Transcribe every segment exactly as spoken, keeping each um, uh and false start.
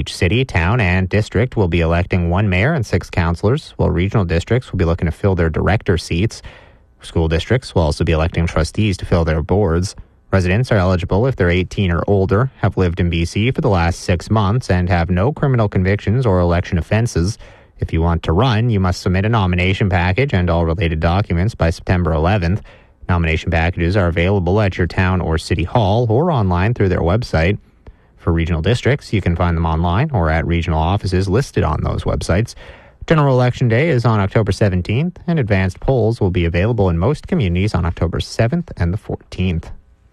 Each city, town, and district will be electing one mayor and six councillors, while regional districts will be looking to fill their director seats. School districts will also be electing trustees to fill their boards. Residents are eligible if they're eighteen or older, have lived in B C for the last six months, and have no criminal convictions or election offences. If you want to run, you must submit a nomination package and all related documents by September eleventh. Nomination packages are available at your town or city hall or online through their website. For regional districts, you can find them online or at regional offices listed on those websites. General Election Day is on October seventeenth, and advanced polls will be available in most communities on October seventh and the fourteenth.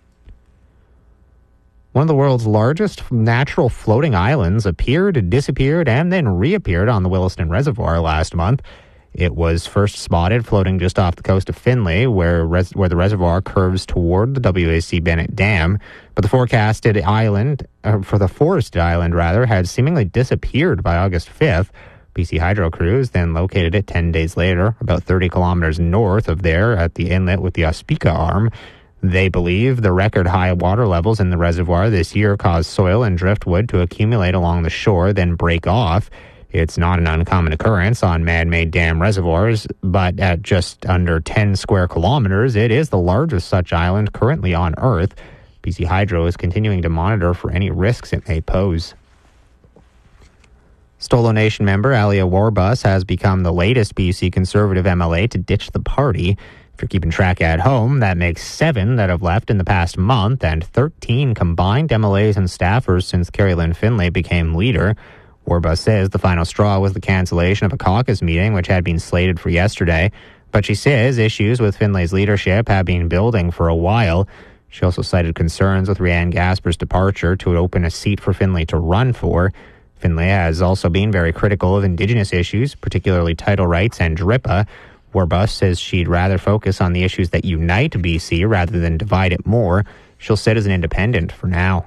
One of the world's largest natural floating islands appeared, disappeared, and then reappeared on the Williston Reservoir last month. It was first spotted floating just off the coast of Finlay, where res- where the reservoir curves toward the W A C Bennett Dam. But the forecasted island, uh, for the forested island rather, had seemingly disappeared by August fifth. B C Hydro crews then located it ten days later, about thirty kilometers north of there at the inlet with the Ospika Arm. They believe the record high water levels in the reservoir this year caused soil and driftwood to accumulate along the shore, then break off. It's not an uncommon occurrence on man-made dam reservoirs, but at just under ten square kilometers, it is the largest such island currently on Earth. B C Hydro is continuing to monitor for any risks it may pose. Stolo Nation member Alia Warbus has become the latest B C Conservative M L A to ditch the party. If you're keeping track at home, that makes seven that have left in the past month and thirteen combined M L As and staffers since Carrie Lynn Finlay became leader. Warbus says the final straw was the cancellation of a caucus meeting which had been slated for yesterday, but she says issues with Finlay's leadership have been building for a while. She also cited concerns with Rhiannon Gasper's departure to open a seat for Finlay to run for. Finlay has also been very critical of Indigenous issues, particularly title rights and D R I P A. Warbus says she'd rather focus on the issues that unite B C rather than divide it more. She'll sit as an independent for now.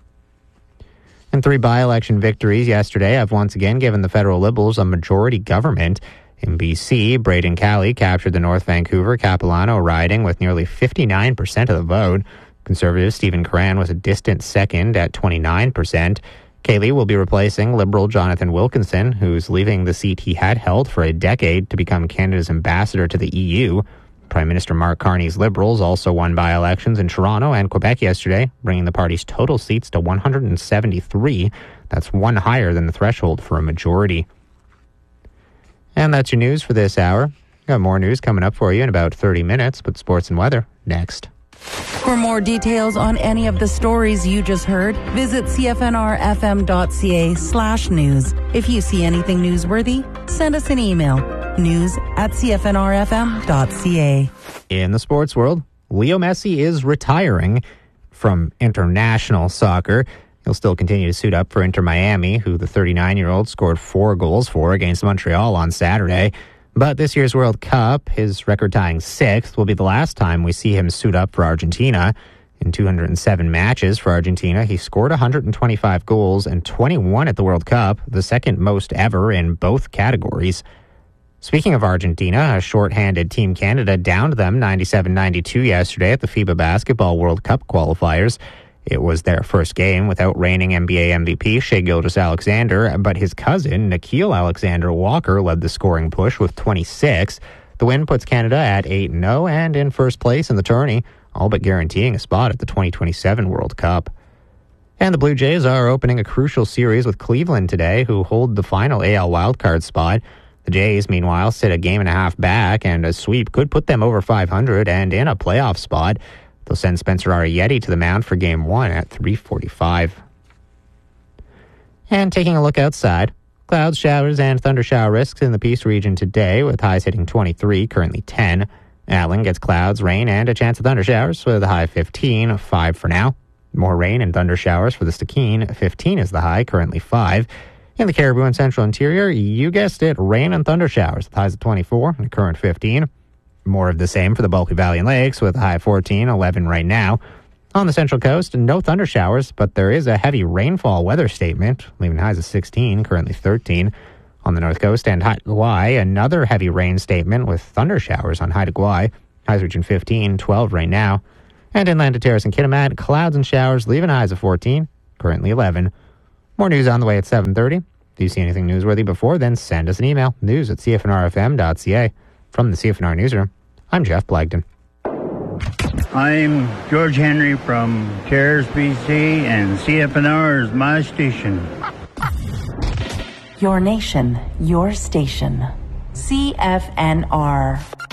And three by-election victories yesterday have once again given the federal Liberals a majority government. In B C, Braden Calley captured the North Vancouver Capilano riding with nearly fifty-nine percent of the vote. Conservative Stephen Curran was a distant second at twenty-nine percent. Cayley will be replacing Liberal Jonathan Wilkinson, who's leaving the seat he had held for a decade to become Canada's ambassador to the E U. Prime Minister Mark Carney's Liberals also won by-elections in Toronto and Quebec yesterday, bringing the party's total seats to one hundred seventy-three. That's one higher than the threshold for a majority. And that's your news for this hour. Got more news coming up for you in about thirty minutes, but sports and weather next. For more details on any of the stories you just heard, visit C F N R F M dot C A slash news. If you see anything newsworthy, send us an email. News at C F N R F M dot C A. In the sports world, Leo Messi is retiring from international soccer. He'll still continue to suit up for Inter Miami, who the thirty-nine-year-old scored four goals for against Montreal on Saturday. But this year's World Cup, his record-tying sixth, will be the last time we see him suit up for Argentina. In two hundred seven matches for Argentina, he scored one hundred twenty-five goals and twenty-one at the World Cup, the second most ever in both categories. Speaking of Argentina, a short-handed Team Canada downed them ninety-seven ninety-two yesterday at the FIBA Basketball World Cup qualifiers. It was their first game without reigning N B A M V P Shai Gilgeous-Alexander, but his cousin, Nickeil Alexander-Walker, led the scoring push with twenty-six. The win puts Canada at eight and oh and in first place in the tourney, all but guaranteeing a spot at the twenty twenty-seven World Cup. And the Blue Jays are opening a crucial series with Cleveland today, who hold the final A L wildcard spot. The Jays, meanwhile, sit a game and a half back, and a sweep could put them over five hundred and in a playoff spot. They'll send Spencer Arrietty to the mound for Game one at three forty-five. And taking a look outside, clouds, showers, and thunder shower risks in the Peace region today, with highs hitting twenty-three, currently ten. Atlan gets clouds, rain, and a chance of thunder showers with a high of fifteen, five for now. More rain and thunder showers for the Stikine, fifteen is the high, currently five. In the Caribou and Central Interior, you guessed it, rain and thunder showers, with highs of twenty-four and a current fifteen. More of the same for the Bulkley Valley and Lakes, with a high of fourteen, eleven right now. On the Central Coast, no thunder showers, but there is a heavy rainfall weather statement, leaving highs of sixteen, currently thirteen. On the North Coast and Haida Gwaii, another heavy rain statement with thunder showers on Haida Gwaii, highs reaching fifteen, twelve right now. And inland to Terrace and Kitimat, clouds and showers, leaving highs of fourteen, currently eleven. More news on the way at seven thirty. If you see anything newsworthy before, then send us an email. News at c f n r f m dot c a. From the C F N R Newsroom, I'm Jeff Blagden. I'm George Henry from Cairns, B C, and C F N R is my station. Your nation, your station. C F N R.